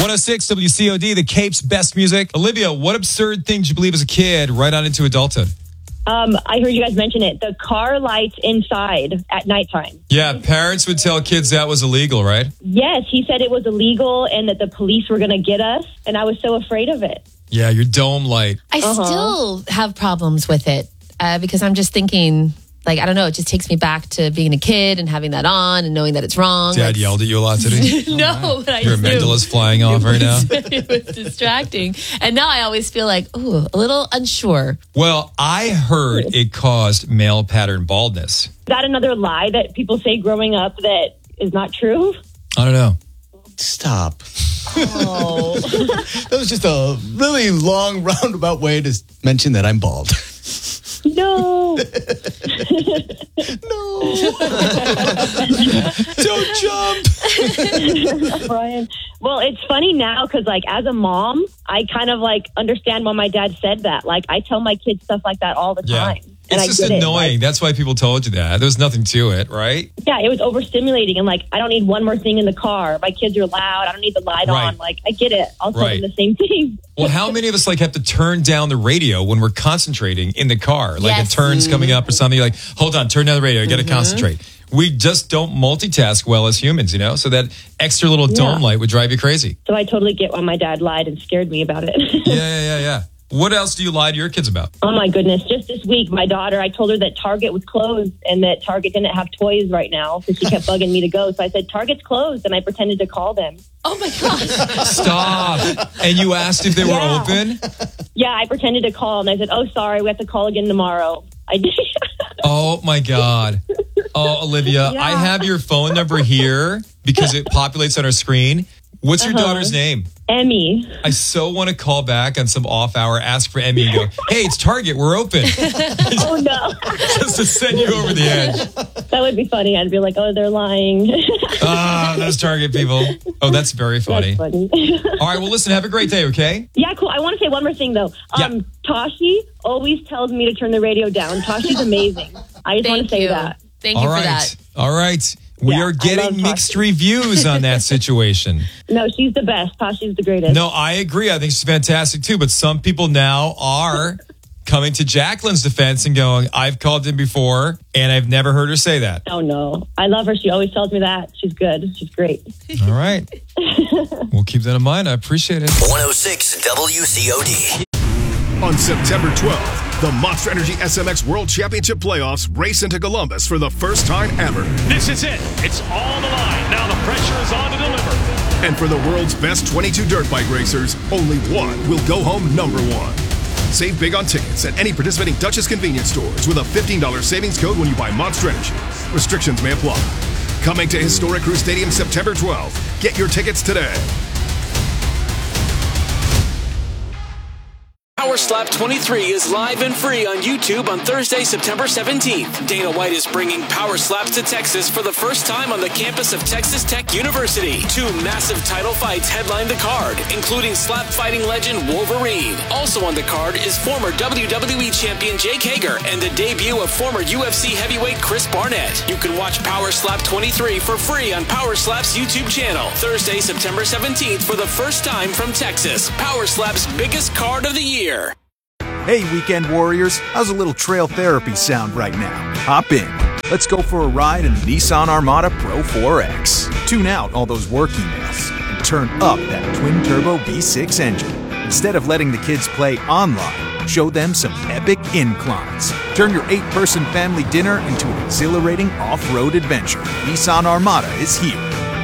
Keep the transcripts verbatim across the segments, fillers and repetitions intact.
one oh six W C O D, the Cape's best music. Olivia, what absurd thing did you believe as a kid right on into adulthood? Um, I heard you guys mention it. The car lights inside at nighttime. Yeah, parents would tell kids that was illegal, right? Yes, he said it was illegal and that the police were going to get us. And I was so afraid of it. Yeah, your dome light. I Uh-huh. still have problems with it uh, because I'm just thinking, like, I don't know, it just takes me back to being a kid and having that on and knowing that it's wrong. Dad Like, yelled at you a lot today? no, but I Your used to. amygdala's flying off right now. It was distracting. And now I always feel like, ooh, a little unsure. Well, I heard it caused male pattern baldness. Is that another lie that people say growing up that is not true? I don't know. Stop. Oh. That was just a really long, roundabout way to mention that I'm bald. No. No. Don't jump. Brian. Well, it's funny now because, like, as a mom, I kind of, like, understand why my dad said that. Like, I tell my kids stuff like that all the Yeah. time. And It's I just get it. annoying. Like, That's why people told you that. There's nothing to it, right? yeah, it was overstimulating. And, like, I don't need one more thing in the car. My kids are loud. I don't need the light Right. on. Like, I get it. I'll tell Right. them the same thing. Well, how many of us like have to turn down the radio when we're concentrating in the car? Like Yes. a turn's coming up or something. You're like, hold on, turn down the radio. I got to concentrate. We just don't multitask well as humans, you know? So that extra little dome Yeah. light would drive you crazy. So I totally get why my dad lied and scared me about it. Yeah, yeah, yeah, yeah. What else do you lie to your kids about? Oh, my goodness. Just this week, my daughter, I told her that Target was closed and that Target didn't have toys right now. So she kept bugging me to go. So I said, Target's closed. And I pretended to call them. Oh, my gosh. Stop. And you asked if they were Yeah. open? Yeah, I pretended to call. And I said, oh, sorry, we have to call again tomorrow. I did. Oh, my God. Oh, Olivia, Yeah. I have your phone number here because it populates on our screen. What's your Uh-huh. daughter's name? Emmy. I so want to call back on some off hour, ask for Emmy and go, hey, it's Target, we're open. Oh, no. Just to send you over the edge. That would be funny. I'd be like, oh, they're lying. Ah, those Target people. Oh, that's very funny. That's funny. All right, well, listen, have a great day, okay? Yeah, cool. I want to say one more thing, though. Um, Tashi always tells me to turn the radio down. Tashi's amazing. I just want Thank to say you. that. Thank you All for right. that. All right. We Yeah, are I getting love mixed Tashi. reviews on that situation. No, she's the best. Tashi's the greatest. No, I agree. I think she's fantastic too. But some people now are coming to Jacqueline's defense and going, I've called in before and I've never heard her say that. Oh, no. I love her. She always tells me that. She's good. She's great. All right. We'll keep that in mind. I appreciate it. one oh six W C O D. On September twelfth, the Monster Energy S M X World Championship Playoffs race into Columbus for the first time ever. This is it. It's all the line. Now the pressure is on to deliver. And for the world's best twenty-two dirt bike racers, only one will go home number one. Save big on tickets at any participating Duchess convenience stores with a fifteen dollars savings code when you buy Monster Energy. Restrictions may apply. Coming to Historic Crew Stadium September twelfth. Get your tickets today. Power Slap twenty-three is live and free on YouTube on Thursday, September seventeenth. Dana White is bringing Power Slaps to Texas for the first time on the campus of Texas Tech University. Two massive title fights headline the card, including slap fighting legend Wolverine. Also on the card is former W W E champion Jake Hager and the debut of former U F C heavyweight Chris Barnett. You can watch Power Slap twenty-three for free on Power Slap's YouTube channel. Thursday, September seventeenth for the first time from Texas. Power Slap's biggest card of the year. Hey, Weekend Warriors, how's a little trail therapy sound right now? Hop in. Let's go for a ride in the Nissan Armada Pro four X. Tune out all those work emails and turn up that twin-turbo V six engine. Instead of letting the kids play online, show them some epic inclines. Turn your eight-person family dinner into an exhilarating off-road adventure. Nissan Armada is here.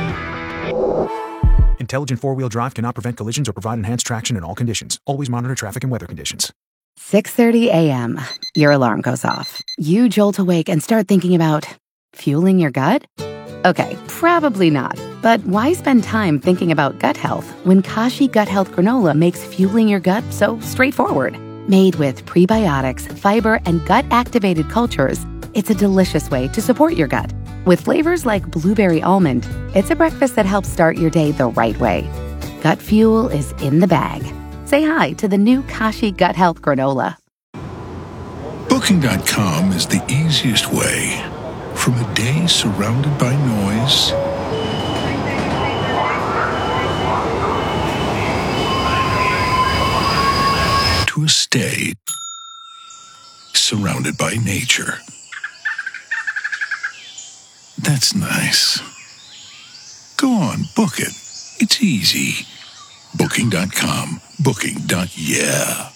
Intelligent four-wheel drive cannot prevent collisions or provide enhanced traction in all conditions. Always monitor traffic and weather conditions. six thirty a.m. Your alarm goes off. You jolt awake and start thinking about fueling your gut? Okay, probably not. But why spend time thinking about gut health when Kashi Gut Health Granola makes fueling your gut so straightforward? Made with prebiotics, fiber, and gut-activated cultures, it's a delicious way to support your gut. With flavors like blueberry almond, it's a breakfast that helps start your day the right way. Gut fuel is in the bag. Say hi to the new Kashi Gut Health Granola. Booking dot com is the easiest way. From a day surrounded by noise stay surrounded by nature. That's nice. Go on, book it. It's easy. Booking dot com. Booking. Yeah.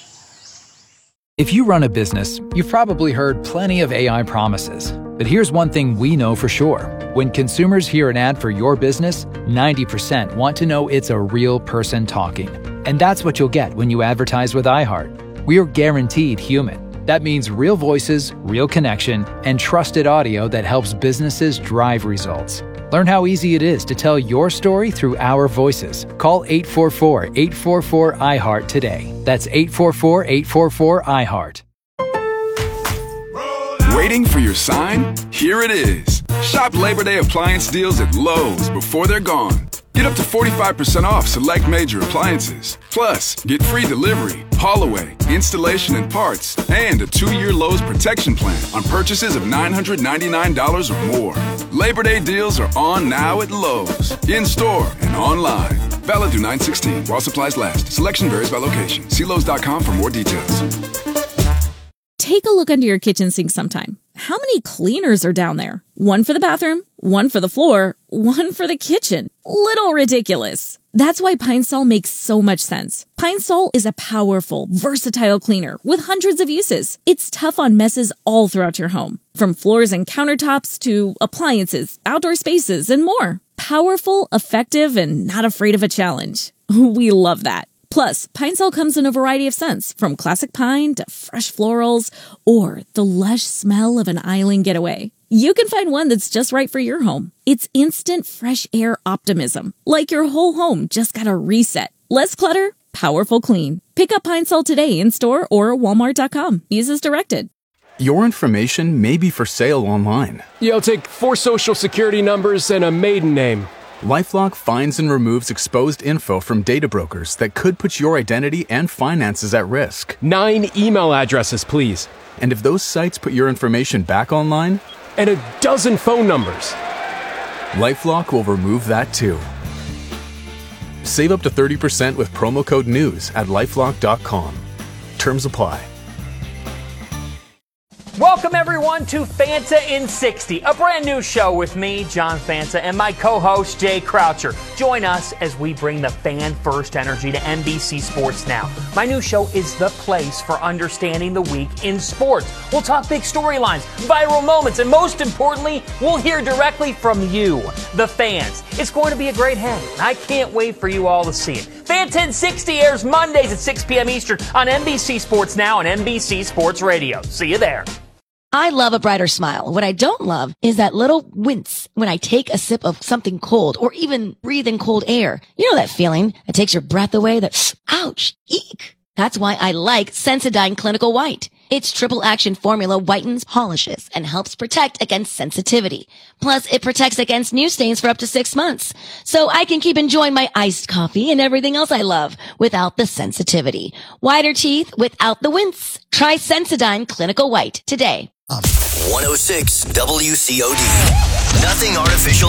If you run a business, you've probably heard plenty of A I promises. But here's one thing we know for sure. When consumers hear an ad for your business, ninety percent want to know it's a real person talking. And that's what you'll get when you advertise with iHeart. We're guaranteed human. That means real voices, real connection, and trusted audio that helps businesses drive results. Learn how easy it is to tell your story through our voices. Call eight four four, eight four four, I heart today. That's eight four four, eight four four, I heart. Waiting for your sign? Here it is. Shop Labor Day appliance deals at Lowe's before they're gone. Get up to forty-five percent off select major appliances. Plus, get free delivery, haul away, installation and parts, and a two-year Lowe's protection plan on purchases of nine hundred ninety-nine dollars or more. Labor Day deals are on now at Lowe's, in-store and online. Valid through nine sixteen while supplies last. Selection varies by location. See Lowe's dot com for more details. Take a look under your kitchen sink sometime. How many cleaners are down there? One for the bathroom, one for the floor, one for the kitchen. Little ridiculous. That's why Pine Sol makes so much sense. Pine Sol is a powerful, versatile cleaner with hundreds of uses. It's tough on messes all throughout your home, from floors and countertops to appliances, outdoor spaces, and more. Powerful, effective, and not afraid of a challenge. We love that. Plus, Pine Sol comes in a variety of scents, from classic pine to fresh florals, or the lush smell of an island getaway. You can find one that's just right for your home. It's instant fresh air optimism, like your whole home just got a reset. Less clutter, powerful clean. Pick up Pine Sol today in store or walmart dot com. Use as directed. Your information may be for sale online. Yo, take four social security numbers and a maiden name. LifeLock finds and removes exposed info from data brokers that could put your identity and finances at risk. Nine email addresses, please. And if those sites put your information back online? And a dozen phone numbers. LifeLock will remove that too. Save up to thirty percent with promo code NEWS at lifelock dot com. Terms apply. Welcome, everyone, to Fanta in sixty, a brand new show with me, John Fanta, and my co-host, Jay Croucher. Join us as we bring the fan-first energy to N B C Sports Now. My new show is the place for understanding the week in sports. We'll talk big storylines, viral moments, and most importantly, we'll hear directly from you, the fans. It's going to be a great hang, and I can't wait for you all to see it. Fanta in sixty airs Mondays at six p.m. Eastern on N B C Sports Now and N B C Sports Radio. See you there. I love a brighter smile. What I don't love is that little wince when I take a sip of something cold or even breathe in cold air. You know that feeling that takes your breath away, that ouch, eek. That's why I like Sensodyne Clinical White. Its triple action formula whitens, polishes, and helps protect against sensitivity. Plus, it protects against new stains for up to six months. So I can keep enjoying my iced coffee and everything else I love without the sensitivity. Whiter teeth without the wince. Try Sensodyne Clinical White today. one oh six W C O D. Nothing artificial